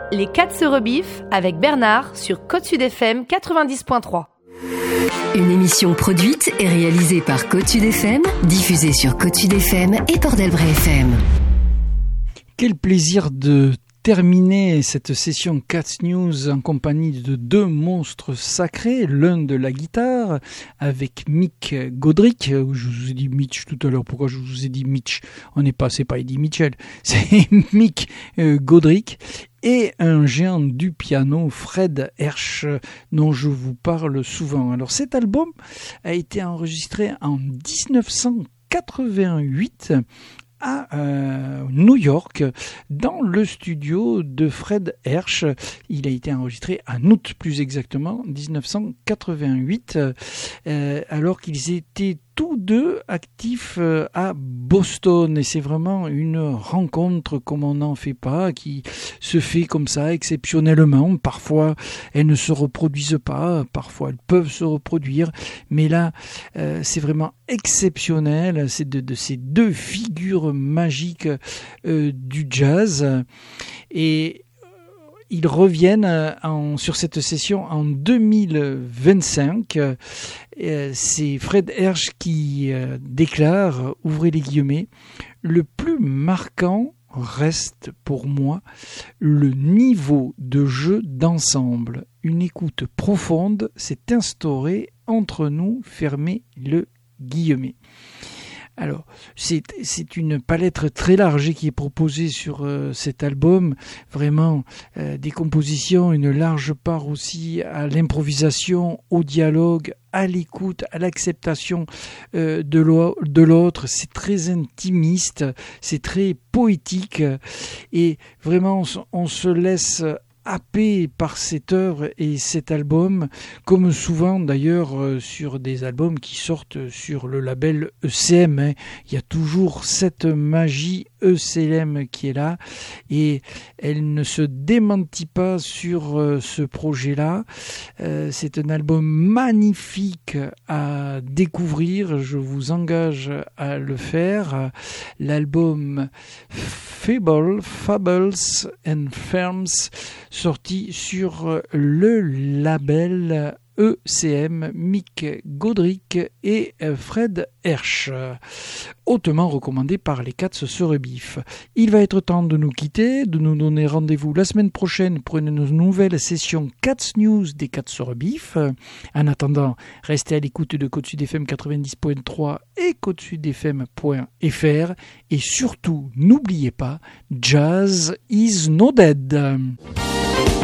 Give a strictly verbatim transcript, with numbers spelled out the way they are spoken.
Les quatre se rebiffent avec Bernard sur Côte Sud F M quatre-vingt-dix point trois. Une émission produite et réalisée par Côte Sud F M, diffusée sur Côte Sud F M et Port-d'Albret F M. Quel plaisir de terminer cette session Cats News en compagnie de deux monstres sacrés, l'un de la guitare avec Mick Godric. Je vous ai dit Mitch tout à l'heure, pourquoi je vous ai dit Mitch? On n'est pas, c'est pas Eddie Mitchell, c'est Mick Godric. Et un géant du piano, Fred Hersch, dont je vous parle souvent. Alors cet album a été enregistré en dix-neuf cent quatre-vingt-huit à euh, New York, dans le studio de Fred Hersch. Il a été enregistré en août, plus exactement, dix-neuf cent quatre-vingt-huit, euh, alors qu'ils étaient tous deux actifs à Boston, et c'est vraiment une rencontre comme on n'en fait pas, qui se fait comme ça exceptionnellement. Parfois elles ne se reproduisent pas, parfois elles peuvent se reproduire, mais là euh, c'est vraiment exceptionnel. C'est de, de ces deux figures magiques euh, du jazz, et ils reviennent en, sur cette session en deux mille vingt-cinq. Euh, c'est Fred Hersch qui euh, déclare, ouvrez les guillemets, « Le plus marquant reste pour moi le niveau de jeu d'ensemble. Une écoute profonde s'est instaurée entre nous, fermez le guillemet. » Alors, c'est, c'est une palette très large qui est proposée sur euh, cet album. Vraiment, euh, des compositions, une large part aussi à l'improvisation, au dialogue, à l'écoute, à l'acceptation euh, de, l'o- de l'autre. C'est très intimiste, c'est très poétique. Et vraiment, on, on se laisse happé par cette œuvre et cet album, comme souvent d'ailleurs euh, sur des albums qui sortent sur le label E C M. Hein. Il y a toujours cette magie E C M qui est là, et elle ne se démentit pas sur euh, ce projet-là. Euh, c'est un album magnifique à découvrir, je vous engage à le faire. L'album Fable, Fables and Ferns, sorti sur le label E C M, Mick Godric et Fred Hersch, hautement recommandé par les Cats se rebiffent. Il va être temps de nous quitter, de nous donner rendez-vous la semaine prochaine pour une nouvelle session Cats News des Cats se rebiffent. En attendant, restez à l'écoute de Côte Sud F M quatre-vingt-dix point trois et côte sud f m point f r, et surtout, n'oubliez pas, Jazz is no dead.